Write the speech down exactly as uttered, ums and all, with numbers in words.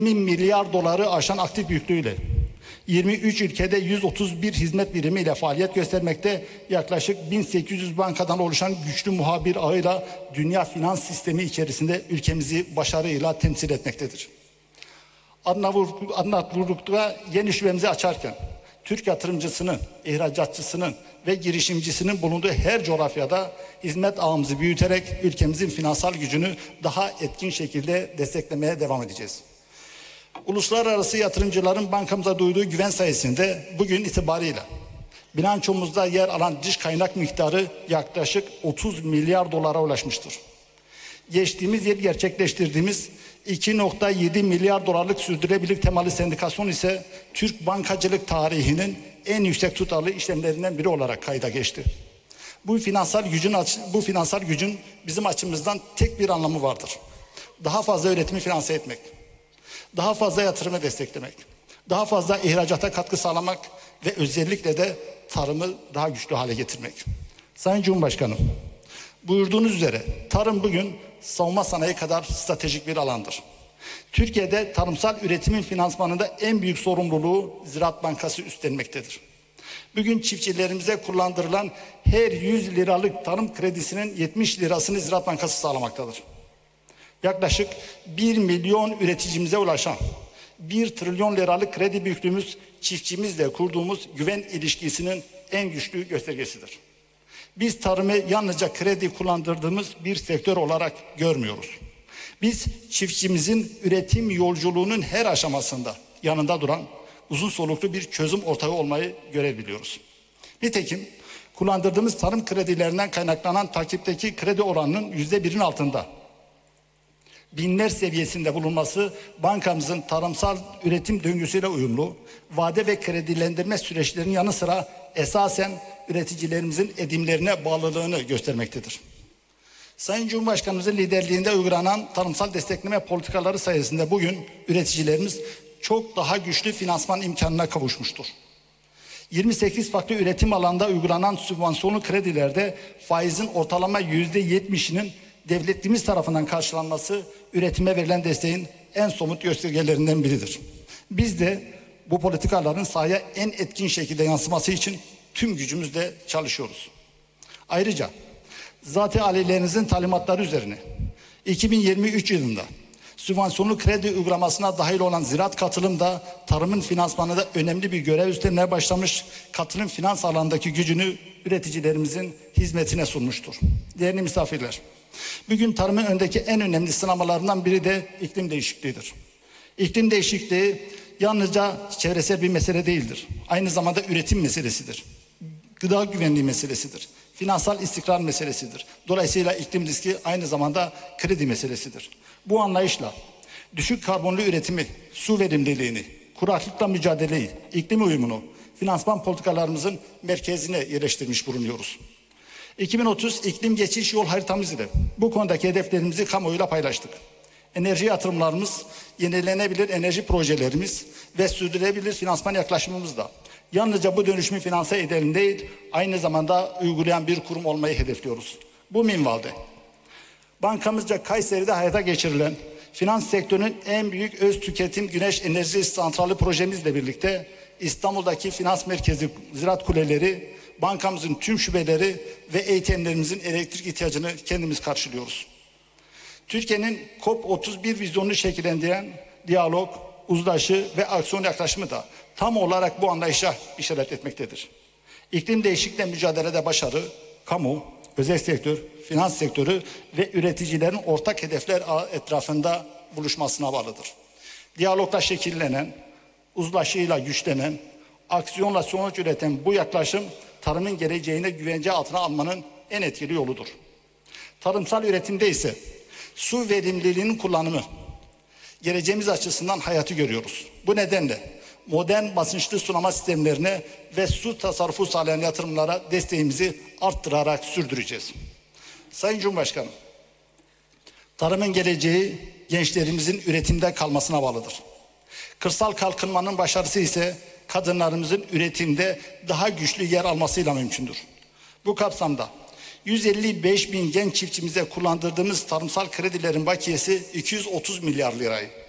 milyar doları aşan aktif büyüklüğüyle yirmi üç ülkede yüz otuz bir hizmet birimiyle faaliyet göstermekte, yaklaşık bin sekiz yüz bankadan oluşan güçlü muhabir ağıyla dünya finans sistemi içerisinde ülkemizi başarıyla temsil etmektedir. Arnavutluk'ta yeni şubemizi açarken Türk yatırımcısının, ihracatçısının ve girişimcisinin bulunduğu her coğrafyada hizmet ağımızı büyüterek ülkemizin finansal gücünü daha etkin şekilde desteklemeye devam edeceğiz. Uluslararası yatırımcıların bankamıza duyduğu güven sayesinde bugün itibarıyla bilançomuzda yer alan dış kaynak miktarı yaklaşık otuz milyar dolara ulaşmıştır. Geçtiğimiz yıl gerçekleştirdiğimiz iki nokta yedi milyar dolarlık sürdürülebilirlik temalı sendikasyon ise Türk bankacılık tarihinin en yüksek tutarlı işlemlerinden biri olarak kayda geçti. Bu finansal gücün bu finansal gücün bizim açımızdan tek bir anlamı vardır. Daha fazla üretimi finanse etmek, daha fazla yatırımı desteklemek, daha fazla ihracata katkı sağlamak ve özellikle de tarımı daha güçlü hale getirmek. Sayın Cumhurbaşkanım, buyurduğunuz üzere tarım bugün savunma sanayi kadar stratejik bir alandır. Türkiye'de tarımsal üretimin finansmanında en büyük sorumluluğu Ziraat Bankası üstlenmektedir. Bugün çiftçilerimize kullandırılan her yüz liralık tarım kredisinin yetmiş lirasını Ziraat Bankası sağlamaktadır. Yaklaşık bir milyon üreticimize ulaşan bir trilyon liralık kredi büyüklüğümüz çiftçimizle kurduğumuz güven ilişkisinin en güçlü göstergesidir. Biz tarımı yalnızca kredi kullandırdığımız bir sektör olarak görmüyoruz. Biz çiftçimizin üretim yolculuğunun her aşamasında yanında duran uzun soluklu bir çözüm ortağı olmayı görev biliyoruz. Nitekim kullandırdığımız tarım kredilerinden kaynaklanan takipteki kredi oranının yüzde birin altında binler seviyesinde bulunması bankamızın tarımsal üretim döngüsüyle uyumlu, vade ve kredilendirme süreçlerinin yanı sıra esasen üreticilerimizin edimlerine bağlılığını göstermektedir. Sayın Cumhurbaşkanımızın liderliğinde uygulanan tarımsal destekleme politikaları sayesinde bugün üreticilerimiz çok daha güçlü finansman imkanına kavuşmuştur. yirmi sekiz farklı üretim alanında uygulanan sübvansiyonlu kredilerde faizin ortalama yüzde yetmişinin devletimiz tarafından karşılanması üretime verilen desteğin en somut göstergelerinden biridir. Biz de bu politikaların sahaya en etkin şekilde yansıması için tüm gücümüzle çalışıyoruz. Ayrıca zat-ı alilerinizin talimatları üzerine iki bin yirmi üç yılında sübvansiyonlu kredi uygulamasına dahil olan ziraat katılım da tarımın finansmanında önemli bir görev üstlenmeye başlamış, katılım finans alanındaki gücünü üreticilerimizin hizmetine sunmuştur. Değerli misafirler, bugün tarımın öndeki en önemli sınamalarından biri de iklim değişikliğidir. İklim değişikliği yalnızca çevresel bir mesele değildir. Aynı zamanda üretim meselesidir. Gıda güvenliği meselesidir. Finansal istikrar meselesidir. Dolayısıyla iklim riski aynı zamanda kredi meselesidir. Bu anlayışla düşük karbonlu üretimi, su verimliliğini, kuraklıkla mücadeleyi, iklim uyumunu finansman politikalarımızın merkezine yerleştirmiş bulunuyoruz. iki bin otuz iklim geçiş yol haritamız ile bu konudaki hedeflerimizi kamuoyuyla paylaştık. Enerji yatırımlarımız, yenilenebilir enerji projelerimiz ve sürdürülebilir finansman yaklaşımımız da yalnızca bu dönüşümü finanse edelim değil, aynı zamanda uygulayan bir kurum olmayı hedefliyoruz. Bu minvalde bankamızca Kayseri'de hayata geçirilen finans sektörünün en büyük öz tüketim güneş enerji santrali projemizle birlikte İstanbul'daki finans merkezi Ziraat Kuleleri, bankamızın tüm şubeleri ve A T M'lerimizin elektrik ihtiyacını kendimiz karşılıyoruz. Türkiye'nin COP otuz bir vizyonunu şekillendiren diyalog, uzlaşı ve aksiyon yaklaşımı da tam olarak bu anlayışa işaret etmektedir. İklim değişikliğiyle mücadelede başarı, kamu, özel sektör, finans sektörü ve üreticilerin ortak hedefler etrafında buluşmasına bağlıdır. Diyalogla şekillenen, uzlaşıyla güçlenen, aksiyonla sonuç üreten bu yaklaşım tarımın geleceğine güvence altına almanın en etkili yoludur. Tarımsal üretimde ise su verimliliğinin kullanımı geleceğimiz açısından hayatı görüyoruz. Bu nedenle modern basınçlı sulama sistemlerine ve su tasarrufu sağlayan yatırımlara desteğimizi arttırarak sürdüreceğiz. Sayın Cumhurbaşkanım, tarımın geleceği gençlerimizin üretimde kalmasına bağlıdır. Kırsal kalkınmanın başarısı ise kadınlarımızın üretimde daha güçlü yer almasıyla mümkündür. Bu kapsamda yüz elli beş bin genç çiftçimize kullandırdığımız tarımsal kredilerin bakiyesi iki yüz otuz milyar lirayı,